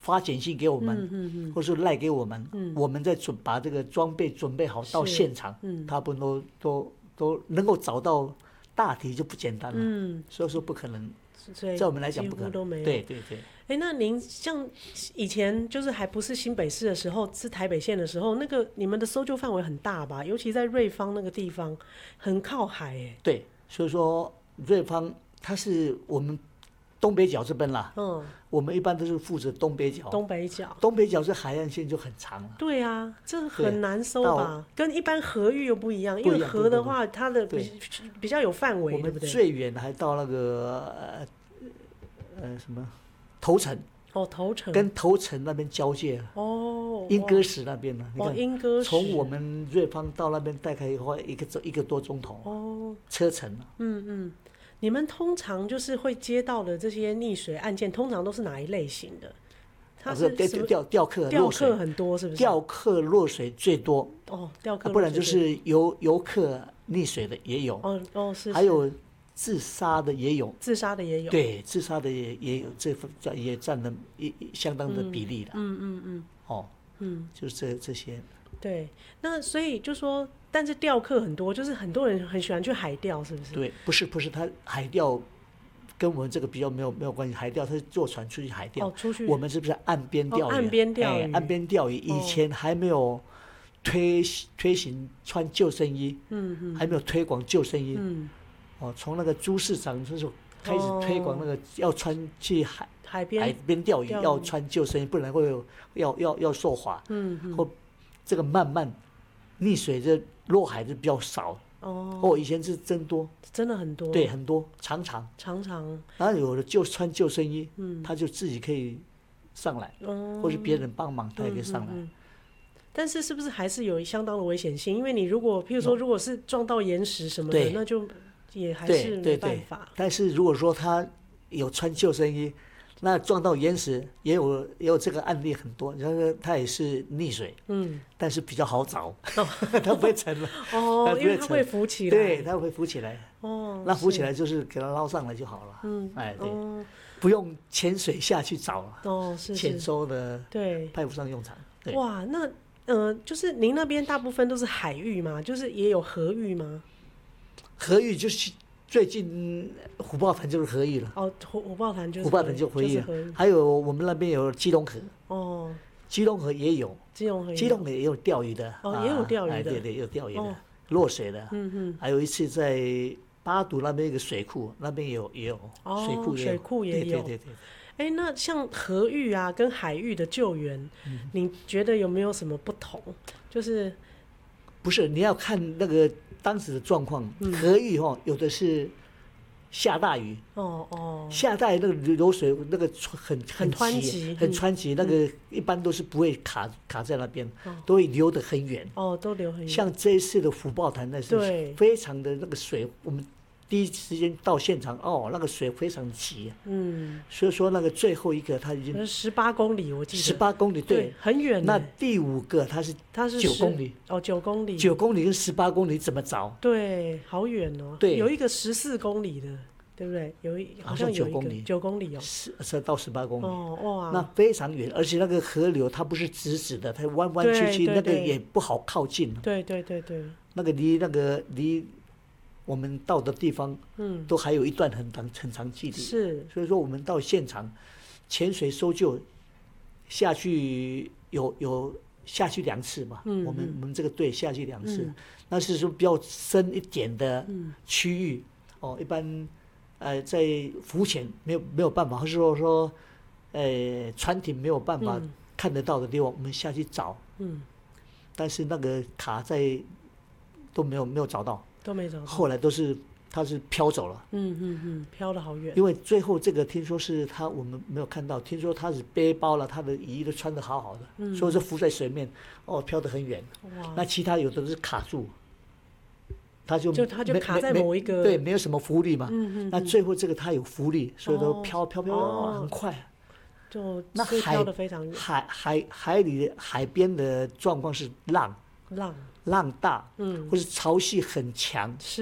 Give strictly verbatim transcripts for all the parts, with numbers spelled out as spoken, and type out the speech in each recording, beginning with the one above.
发简讯给我们， 嗯嗯嗯、 或是赖给我们， 嗯、 我们再准把这个装备准备好到现场，嗯、他们都都都能够找到大体就不简单了，嗯、所以说不可能。在我们来讲不可能， 都没有。 对对对。 哎，那您像以前就是还不是新北市的时候，是台北县的时候，那个你们的搜救范围很大吧？尤其在瑞芳那个地方，很靠海哎。 对，所以说瑞芳它是我们东北角这边啦，嗯，我们一般都是负责东北角。 东北角， 东北角是海岸线就很长了。 对啊，这很难搜吧？跟一般河域又不一样，因为河的话，它的比比较有范围，对不对？ 我们最远还到那个呃呃什么头城。 哦，头城跟头城那边交界哦，莺歌石那边呢？ 哦，莺歌石从我们瑞芳到那边大概花一个一个多钟头哦，车程啊。 嗯嗯。你们通常就是会接到的这些溺水案件，通常都是哪一类型的？ 它是钓钓客钓客很多，是不是？ 钓客落水最多哦，钓客、 啊，不然就是游游客溺水的也有哦哦是， 还有自杀的也有， 自杀的也有， 对，自杀的也也有，这也占了一相当的比例了。 嗯嗯嗯， 哦，嗯，就是这这些。 对，那所以就说，但是钓客很多，就是很多人很喜欢去海钓，是不是？ 对，不是不是，他海钓跟我们这个比较没有没有关系。海钓他是坐船出去海钓， 哦，出去。 我们是不是岸边钓鱼？ 哦、岸边钓鱼、 哎，岸边钓鱼。以前还没有推推行穿救生衣，嗯嗯，还没有推广救生衣，嗯，哦，从那个朱市长那时候开始推广那个要穿去海海边海边钓鱼要穿救生衣，不然会有要要要受罚，嗯嗯，或这个慢慢溺水这落海就比较少哦。哦，以前是真多， 真的很多， 对，很多，常常常常。 然后有的就穿救生衣，嗯，他就自己可以上来，哦，或是别人帮忙，他也可以上来。嗯嗯嗯， 但是是不是还是有相当的危险性？因为你如果譬如说如果是撞到岩石什么的，那就也还是没办法。 对对对，但是如果说他有穿救生衣，那撞到岩石也有也有这个案例很多，然后他也是溺水，嗯，但是比较好找，哦、他不会沉了， 哦，因为他会浮起来， 对，他会浮起来，哦，那浮起来就是给他捞上来就好了，嗯，哎，对，哦、不用潜水下去找了， 哦，是潜收的， 对， 派不上用场，对， 哇，那呃，就是您那边大部分都是海域吗？就是也有河域吗？ 河域就是。最近虎豹潭就是河域了哦，虎虎豹潭就是虎豹潭就河域了，还有我们那边有基隆河哦，基隆河也有， 基隆河基隆河也有钓鱼的哦，也有钓鱼的， 哎，对对，有钓鱼的，落水的，嗯嗯，还有一次在八堵那边一个水库，那边也有也有水库， 水库也有， 对对对。 哎，那像河域啊跟海域的救援，你觉得有没有什么不同？就是不是你要看那个。当时的状况，河域哈，有的是下大雨，哦哦，下大雨那个流水那个很很湍急， 很湍急，那个一般都是不会卡卡在那边，都会流得很远。 哦，都流很远。 像这一次的虎豹潭，那是非常的那个水，我们第一时间到现场，哦，那个水非常急，嗯，所以说那个最后一个他已经十八公里，我记得十八公里，对， 很远。 那第五个他是他是九公里， 哦，九公里， 九公里跟十八公里怎么找？ 对，好远哦。 对， 有一个十四公里的，对不对？有一好像有一个九公里哦， 十到十八公里， 哦哇， 那非常远，而且那个河流它不是直直的，它弯弯曲曲，那个也不好靠近。 对对对对， 那个离那个离。我们到的地方，嗯，都还有一段很长很长距离， 是， 所以说我们到现场潜水搜救下去有有下去两次嘛，嗯，我们我们这个队下去两次，嗯、那是说比较深一点的区域，嗯、哦，一般呃在浮潜没有没有办法，或是说说呃船艇没有办法看得到的地方，嗯、我们下去找，嗯，但是那个卡在都没有没有找到。 都没找到， 后来都是他是飘走了， 嗯嗯嗯，飘得好远。 因为最后这个听说是他我们没有看到，听说他是背包了，他的衣都穿得好好的，嗯、所以说浮在水面，哦，飘得很远。哇！那其他有的是卡住，他就就他就卡在某一个对，没有什么浮力嘛。嗯嗯。那最后这个他有浮力，所以都飘飘飘哦， 很快。 就那飘得非常远。 海海海里海边的状况是浪。 浪浪大，嗯，或是潮汐很强， 是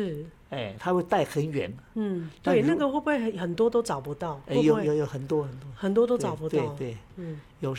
哎，他会带很远。 嗯，对， 但如那个会不会很很多都找不到？ 哎， 会不会有有有很多很多， 很多都对找不到？ 对对， 嗯， 有